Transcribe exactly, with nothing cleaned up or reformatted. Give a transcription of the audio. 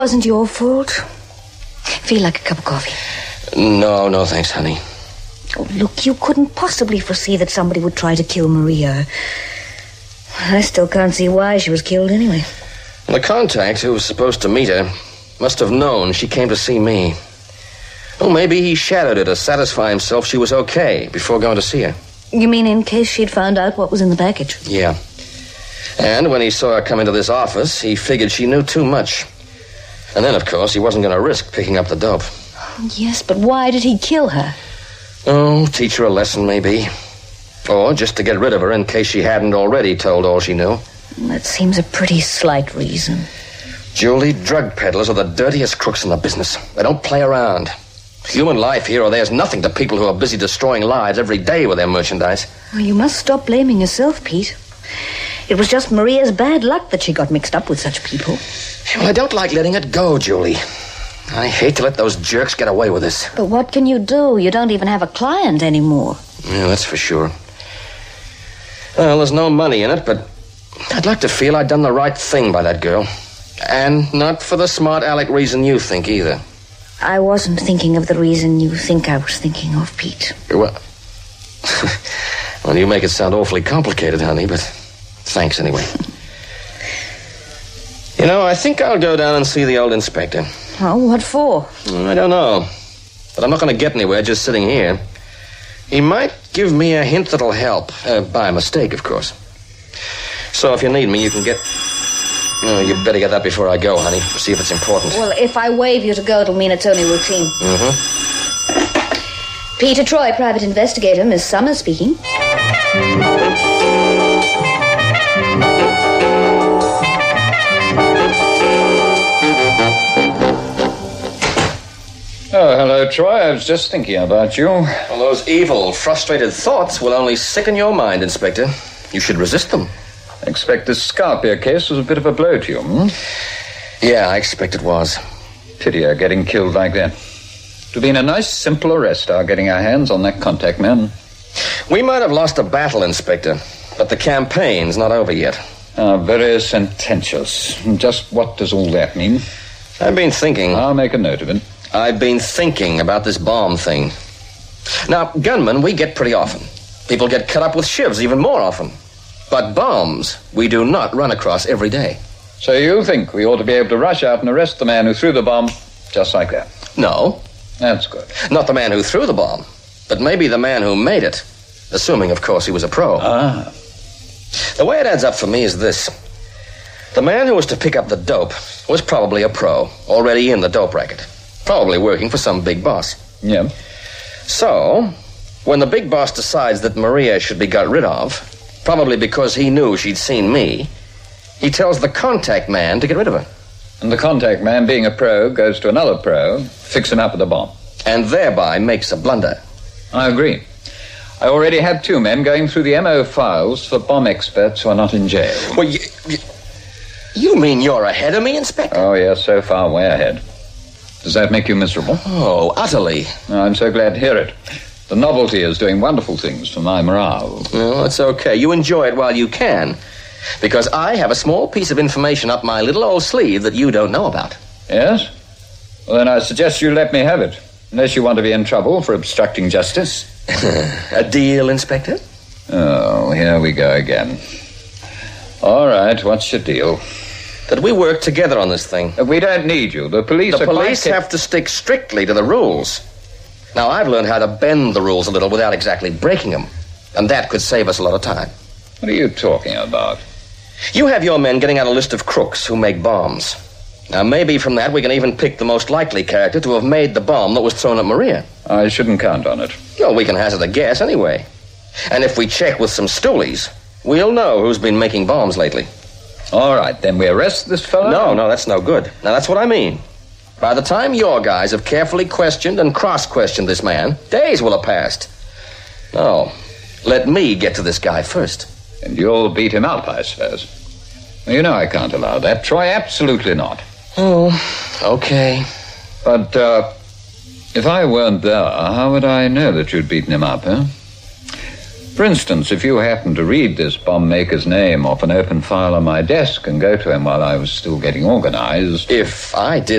Wasn't your fault. Feel like a cup of coffee? No, no, thanks, honey. Oh, look, you couldn't possibly foresee that somebody would try to kill Maria. I still can't see why she was killed anyway. The contact who was supposed to meet her must have known she came to see me. Well, maybe he shadowed her to satisfy himself she was okay before going to see her. You mean in case she'd found out what was in the package? Yeah. And when he saw her come into this office, he figured she knew too much. And then, of course, he wasn't going to risk picking up the dope. Yes, but why did he kill her? Oh, teach her a lesson, maybe. Or just to get rid of her in case she hadn't already told all she knew. That seems a pretty slight reason. Julie, drug peddlers are the dirtiest crooks in the business. They don't play around. Human life here or there's nothing to people who are busy destroying lives every day with their merchandise. Well, you must stop blaming yourself, Pete. It was just Maria's bad luck that she got mixed up with such people. Well, I don't like letting it go, Julie. I hate to let those jerks get away with this. But what can you do? You don't even have a client anymore. Yeah, that's for sure. Well, there's no money in it, but I'd like to feel I'd done the right thing by that girl. And not for the smart aleck reason you think either. I wasn't thinking of the reason you think I was thinking of, Pete. Well, well, you make it sound awfully complicated, honey, but thanks anyway. You know, I think I'll go down and see the old inspector. Oh, what for? I don't know. But I'm not going to get anywhere just sitting here. He might give me a hint that'll help. Uh, by mistake, of course. So if you need me, you can get... Oh, you better get that before I go, honey. See if it's important. Well, if I wave you to go, it'll mean it's only routine. Mm-hmm. Peter Troy, private investigator. Miss Summers speaking. Oh, hello, Troy. I was just thinking about you. Well, those evil, frustrated thoughts will only sicken your mind, Inspector. You should resist them. I expect this Scarpia case was a bit of a blow to you, hmm? Yeah, I expect it was. Pity her getting killed like that. It would have been a nice, simple arrest, our getting our hands on that contact man. We might have lost a battle, Inspector, but the campaign's not over yet. Ah, very sententious. Just what does all that mean? I've been thinking... I'll make a note of it. I've been thinking about this bomb thing. Now, gunmen we get pretty often. People get cut up with shivs even more often. But bombs we do not run across every day. So you think we ought to be able to rush out and arrest the man who threw the bomb just like that? No. That's good. Not the man who threw the bomb, but maybe the man who made it. Assuming, of course, he was a pro. Ah. The way it adds up for me is this. The man who was to pick up the dope was probably a pro, already in the dope racket. Probably working for some big boss. Yeah. So, when the big boss decides that Maria should be got rid of, probably because he knew she'd seen me, he tells the contact man to get rid of her. And the contact man, being a pro, goes to another pro, fix him up with a bomb. And thereby makes a blunder. I agree. I already have two men going through the M O files for bomb experts who are not in jail. Well, you, you, you mean you're ahead of me, Inspector? Oh, yes, so far way ahead. Does that make you miserable? Oh, utterly. Oh, I'm so glad to hear it. The novelty is doing wonderful things for my morale. No, it's okay. You enjoy it while you can. Because I have a small piece of information up my little old sleeve that you don't know about. Yes? Well, then I suggest you let me have it. Unless you want to be in trouble for obstructing justice. A deal, Inspector? Oh, here we go again. All right, what's your deal? That we work together on this thing. We don't need you. The police The are police quite... have to stick strictly to the rules. Now, I've learned how to bend the rules a little without exactly breaking them. And that could save us a lot of time. What are you talking about? You have your men getting out a list of crooks who make bombs. Now, maybe from that we can even pick the most likely character to have made the bomb that was thrown at Maria. I shouldn't count on it. Well, we can hazard a guess anyway. And if we check with some stoolies, we'll know who's been making bombs lately. All right, then we arrest this fellow? No, no, that's no good. Now, that's what I mean. By the time your guys have carefully questioned and cross-questioned this man, days will have passed. No, let me get to this guy first. And you'll beat him up, I suppose. Well, you know I can't allow that, Troy. Absolutely not. Oh, okay. But, uh, if I weren't there, how would I know that you'd beaten him up, huh? For instance, if you happened to read this bomb maker's name off an open file on my desk and go to him while I was still getting organized... If I did